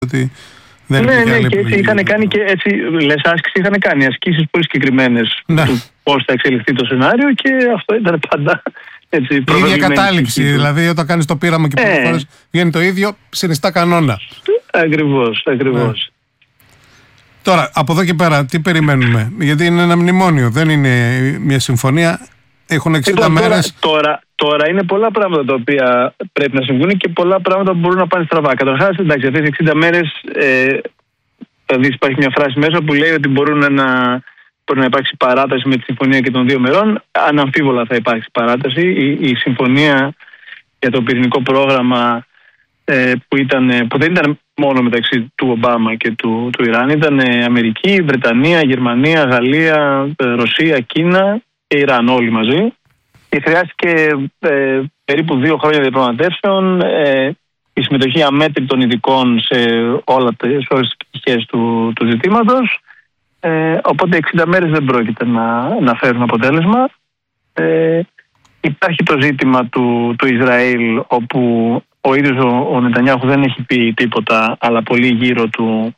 ότι δεν ναι, και έτσι είχαν κάνει και έτσι, λες άσκηση, είχαν κάνει ασκήσεις πολύ συγκεκριμένες του πώς θα εξελιχθεί το σενάριο και αυτό ήταν πάντα έτσι. Η ίδια κατάληξη, δηλαδή όταν κάνεις το πείραμα και πολλές φορές βγαίνει το ίδιο, συνιστά κανόνα. Ακριβώς. Ναι. Τώρα, από εδώ και πέρα, τι περιμένουμε? Γιατί είναι ένα μνημόνιο, δεν είναι μια συμφωνία. Έχουν 60 μέρες. Τώρα είναι πολλά πράγματα τα οποία πρέπει να συμβούν και πολλά πράγματα που μπορούν να πάνε στραβά. Καταρχάς, εντάξει, αυτές οι 60 μέρες, θα δεις, υπάρχει μια φράση μέσα που λέει ότι μπορεί να υπάρξει παράταση με τη συμφωνία και των 2 μερών. Αναμφίβολα θα υπάρξει παράταση. Η συμφωνία για το πυρηνικό πρόγραμμα που δεν ήταν μόνο μεταξύ του Ομπάμα και του Ιράν, ήταν Αμερική, Βρετανία, Γερμανία, Γαλλία, Ρωσία, Κίνα και Ιράν, όλοι μαζί. Και χρειάστηκε περίπου 2 χρόνια διαπραγματεύσεων, η συμμετοχή αμέτρητων ειδικών σε όλες τις πτυχές του ζητήματος. Οπότε 60 μέρες δεν πρόκειται να φέρουν αποτέλεσμα. Υπάρχει το ζήτημα του Ισραήλ, όπου ο ίδιος ο Νετανιάχου δεν έχει πει τίποτα, αλλά πολλοί γύρω του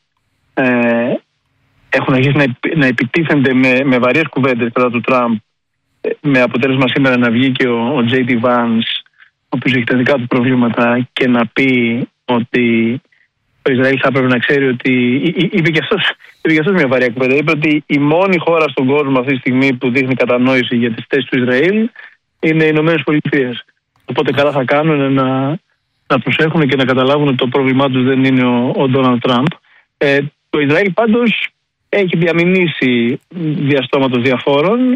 έχουν αρχίσει να επιτίθενται με βαριές κουβέντες κατά του Τραμπ, με αποτέλεσμα σήμερα να βγει και ο J.D. Vance, ο οποίος έχει τα δικά του προβλήματα, και να πει ότι το Ισραήλ θα πρέπει να ξέρει ότι. Είπε και αυτός μια βαριά κουβέντα. Είπε ότι η μόνη χώρα στον κόσμο αυτή τη στιγμή που δείχνει κατανόηση για τις θέσεις του Ισραήλ είναι οι Ηνωμένες Πολιτείες. Οπότε καλά θα κάνουν να προσέχουν και να καταλάβουν ότι το πρόβλημά τους δεν είναι ο Ντόναλντ Τραμπ. Το Ισραήλ πάντως έχει διαμηνήσει διαστόματος διαφόρων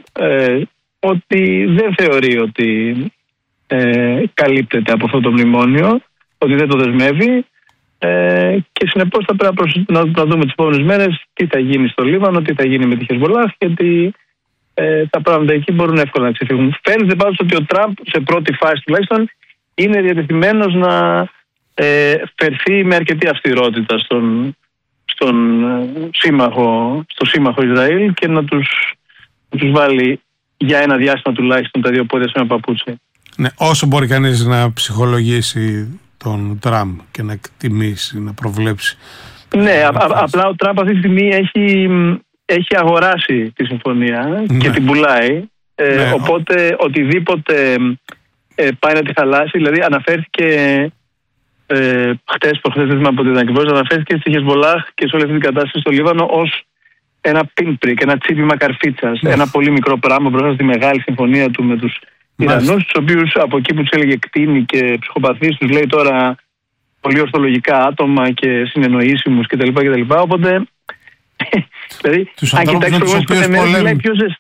ότι δεν θεωρεί ότι καλύπτεται από αυτό το μνημόνιο, ότι δεν το δεσμεύει, και συνεπώς θα πρέπει να δούμε τις επόμενες μέρες τι θα γίνει στο Λίβανο, τι θα γίνει με τη Χεσμολάχ, γιατί τα πράγματα εκεί μπορούν εύκολα να ξεφύγουν. Φαίνεται πάντως ότι ο Τραμπ σε πρώτη φάση τουλάχιστον είναι διατεθειμένος να φερθεί με αρκετή αυστηρότητα στο σύμμαχο Ισραήλ και να τους βάλει για ένα διάστημα τουλάχιστον τα 2 πόδια σε ένα παπούτσι. Ναι, όσο μπορεί κανείς να ψυχολογήσει τον Τραμπ και να εκτιμήσει, να προβλέψει. Ναι, απλά ο Τραμπ αυτή τη στιγμή έχει αγοράσει τη συμφωνία και την πουλάει. Οπότε οτιδήποτε πάει να τη χαλάσει, δηλαδή αναφέρθηκε προχθές δεν θυμάμαι πότε ήταν ακριβώς, αναφέρθηκε στη Χεσμολάχ και σε όλη αυτή την κατάσταση στο Λίβανο ως ένα pinprick, ένα τσίπημα καρφίτσας, ένα πολύ μικρό πράγμα μπροστά στη μεγάλη συμφωνία του με τους Ιρανούς, τους οποίους από εκεί που τους έλεγε κτίνη και ψυχοπαθείς, τους λέει τώρα πολύ ορθολογικά άτομα και συνεννοήσιμους κτλ. Οπότε, δηλαδή, αν κοιτάξει το λέει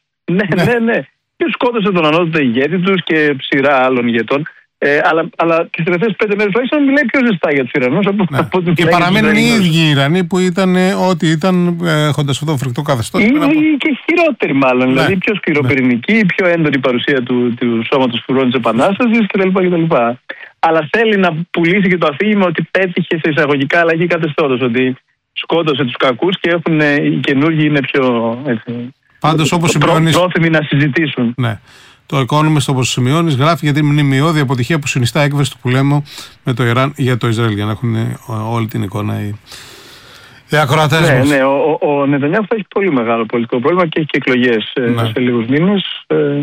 ποιος σκότωσε τον ανώτατο ηγέτη τους και ψηρά άλλων ηγετών. Αλλά τις τελευταίες 5 μέρες τουλάχιστον μιλάει πιο ζεστά για τους Ιρανούς. Και παραμένουν οι ίδιοι οι Ιρανοί που ήταν ό,τι ήταν, έχοντας αυτό το φρικτό καθεστώς. Ή και χειρότεροι μάλλον. Δηλαδή πιο σκληροπυρηνική, πιο έντονη παρουσία του σώματος φρουρών της Επανάστασης κτλ. Αλλά θέλει να πουλήσει και το αφήγημα ότι πέτυχε σε εισαγωγικά αλλαγή καθεστώτος. Ότι σκότωσε τους κακούς και οι καινούργοι είναι πιο πρόθυμοι να συζητήσουν. Ναι. Το Economist, όπως σημειώνεις, γράφει για την μνημειώδη αποτυχία που συνιστά έκβαση του πολέμου με το Ιράν για το Ισραήλ, για να έχουν όλη την εικόνα οι ακροατές μας. Ναι, ο Νετανιάχου θα έχει πολύ μεγάλο πολιτικό πρόβλημα και έχει και εκλογές σε λίγους μήνες.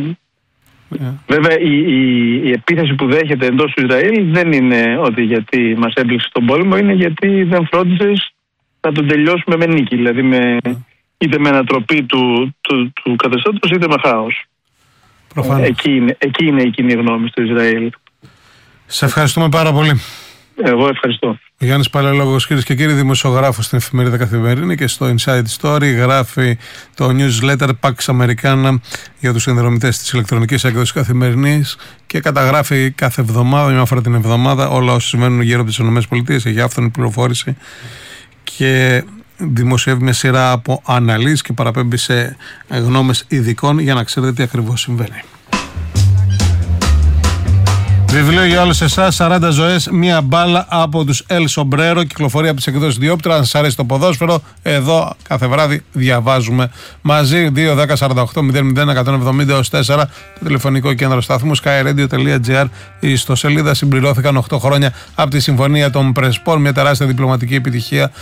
Βέβαια η επίθεση που δέχεται εντός του Ισραήλ δεν είναι ότι γιατί μας έμπληξε τον πόλεμο, είναι γιατί δεν φρόντισες να τον τελειώσουμε με νίκη, δηλαδή είτε με ανατροπή του καθεστώτος είτε με χάος. Εκεί είναι η κοινή γνώμη στο Ισραήλ. Σε ευχαριστούμε πάρα πολύ. Εγώ ευχαριστώ. Ο Γιάννης Παλαιολόγος, κυρίες και κύριοι, δημοσιογράφος στην εφημερίδα Καθημερινή και στο Inside Story, γράφει το newsletter Pax Americana για τους συνδρομητές της ηλεκτρονικής έκδοσης Καθημερινής και καταγράφει κάθε εβδομάδα, μια φορά την εβδομάδα, όλα όσα συμβαίνουν γύρω από τις ΗΠΑ. Έχει άφθονη πληροφόρηση και δημοσιεύει μια σειρά από αναλύσεις και παραπέμπει σε γνώμες ειδικών για να ξέρετε τι ακριβώς συμβαίνει. Βιβλίο για όλους εσάς, 40 ζωές, μία μπάλα από τους El Sombrero, κυκλοφορεί από τις εκδόσεις Διόπτρα. Αν σας αρέσει το ποδόσφαιρο, εδώ κάθε βράδυ διαβάζουμε μαζί. 2-10-48-00-170-4, το τηλεφωνικό κέντρο σταθμού, skyradio.gr. Η ιστοσελίδα. Συμπληρώθηκαν 8 χρόνια από τη Συμφωνία των Πρεσπών, μια τεράστια διπλωματική επιτυχία